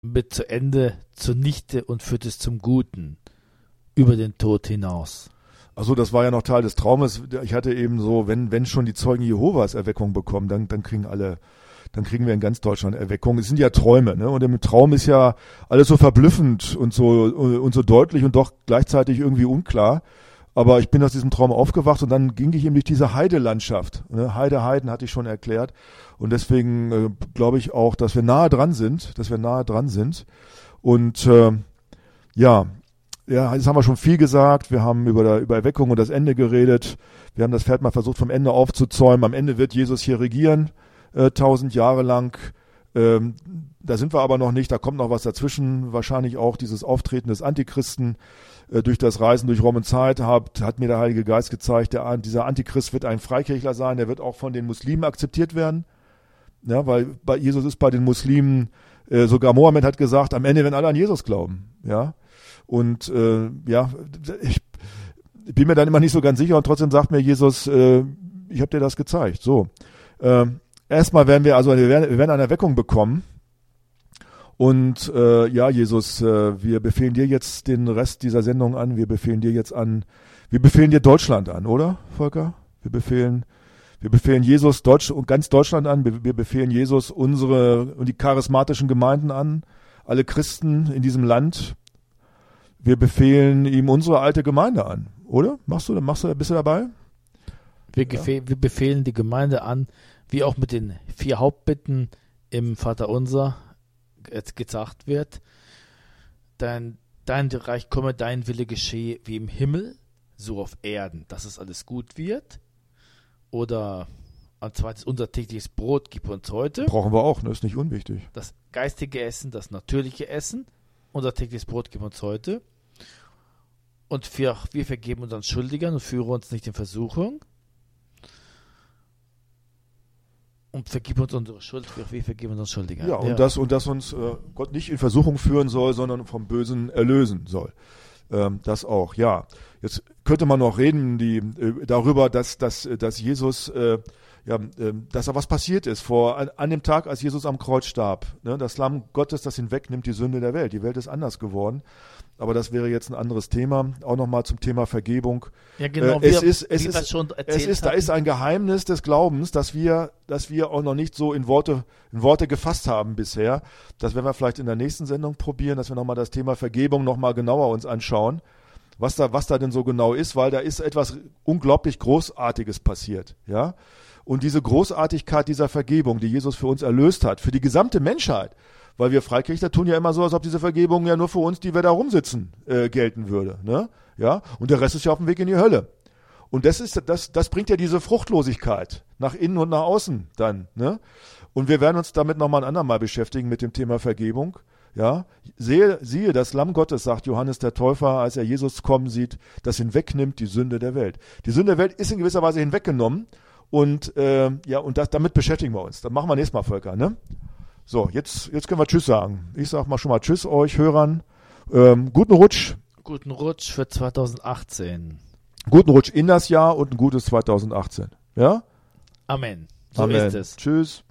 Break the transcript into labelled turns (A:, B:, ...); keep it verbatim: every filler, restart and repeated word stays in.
A: mit zu Ende zunichte und führt es zum Guten über den Tod hinaus.
B: Also das war ja noch Teil des Traumes. Ich hatte eben so, wenn wenn schon die Zeugen Jehovas Erweckung bekommen, dann dann kriegen alle, dann kriegen wir in ganz Deutschland Erweckung. Es sind ja Träume, ne? Und im Traum ist ja alles so verblüffend und so und so deutlich und doch gleichzeitig irgendwie unklar. Aber ich bin aus diesem Traum aufgewacht und dann ging ich eben durch diese Heidelandschaft. Ne? Heide, Heiden hatte ich schon erklärt. Und deswegen äh, glaube ich auch, dass wir nahe dran sind, dass wir nahe dran sind. Und äh, ja, ja, jetzt haben wir schon viel gesagt. Wir haben über, der, über Erweckung und das Ende geredet. Wir haben das Pferd mal versucht, vom Ende aufzuzäumen. Am Ende wird Jesus hier regieren, äh, tausend Jahre lang. Ähm, da sind wir aber noch nicht. Da kommt noch was dazwischen. Wahrscheinlich auch dieses Auftreten des Antichristen. Durch das Reisen durch Raum und Zeit hat, hat mir der Heilige Geist gezeigt, der, dieser Antichrist wird ein Freikirchler sein, der wird auch von den Muslimen akzeptiert werden, ja, weil bei Jesus ist bei den Muslimen, äh, sogar Mohammed hat gesagt, am Ende werden alle an Jesus glauben, ja, und äh, ja, ich bin mir dann immer nicht so ganz sicher und trotzdem sagt mir Jesus, äh, ich habe dir das gezeigt, so. Äh, erstmal werden wir, also wir werden, wir werden eine Erweckung bekommen. Und äh, ja, Jesus, äh, wir befehlen dir jetzt den Rest dieser Sendung an. Wir befehlen dir jetzt an, wir befehlen dir Deutschland an, oder, Volker? Wir befehlen, wir befehlen Jesus Deutsch und ganz Deutschland an. Wir, wir befehlen Jesus unsere und die charismatischen Gemeinden an, alle Christen in diesem Land. Wir befehlen ihm unsere alte Gemeinde an, oder? Machst du, machst du, bist du dabei?
A: Wir, gefe- ja. wir befehlen die Gemeinde an, wie auch mit den vier Hauptbitten im Vaterunser jetzt gesagt wird, dein, dein Reich komme, dein Wille geschehe wie im Himmel, so auf Erden, dass es alles gut wird. Oder als zweites, unser tägliches Brot gib uns heute.
B: Brauchen wir auch, ne? Ist nicht unwichtig.
A: Das geistige Essen, das natürliche Essen, unser tägliches Brot gib uns heute. Und wir, wir vergeben unseren Schuldigern und führe uns nicht in Versuchung. Und vergib uns unsere Schuld, wir vergeben unseren Schuldigern.
B: Ja, und, ja. Das, und dass uns äh, Gott nicht in Versuchung führen soll, sondern vom Bösen erlösen soll. Ähm, das auch, ja. Jetzt könnte man noch reden die, äh, darüber, dass, dass, dass Jesus, äh, ja, äh, dass da was passiert ist vor an, an dem Tag, als Jesus am Kreuz starb. Ne? Das Lamm Gottes, das hinwegnimmt die Sünde der Welt. Die Welt ist anders geworden. Aber das wäre jetzt ein anderes Thema. Auch nochmal zum Thema Vergebung.
A: Ja, genau.
B: Äh, es
A: wir,
B: ist, es ist, schon es ist, da ist ein Geheimnis des Glaubens, dass wir, dass wir auch noch nicht so in Worte, in Worte gefasst haben bisher. Das werden wir vielleicht in der nächsten Sendung probieren, dass wir nochmal das Thema Vergebung nochmal genauer uns anschauen, was da, was da denn so genau ist, weil da ist etwas unglaublich Großartiges passiert, ja. Und diese Großartigkeit dieser Vergebung, die Jesus für uns erlöst hat, für die gesamte Menschheit, weil wir Freikirchler tun ja immer so, als ob diese Vergebung ja nur für uns, die wir da rumsitzen, äh, gelten würde, ne? Ja, und der Rest ist ja auf dem Weg in die Hölle. Und das ist, das, das bringt ja diese Fruchtlosigkeit nach innen und nach außen dann, ne? Und wir werden uns damit nochmal ein andermal beschäftigen mit dem Thema Vergebung, ja? Sehe, siehe, das Lamm Gottes, sagt Johannes der Täufer, als er Jesus kommen sieht, das hinwegnimmt die Sünde der Welt. Die Sünde der Welt ist in gewisser Weise hinweggenommen und, äh, ja, und das, damit beschäftigen wir uns. Das machen wir nächstes Mal, Volker, ne? So, jetzt, jetzt können wir Tschüss sagen. Ich sag mal schon mal Tschüss euch Hörern. Ähm, guten Rutsch.
A: Guten Rutsch für zweitausendachtzehn.
B: Guten Rutsch in das Jahr und ein gutes zweitausendachtzehn. Ja?
A: Amen. So
B: Amen.
A: ist es.
B: Tschüss.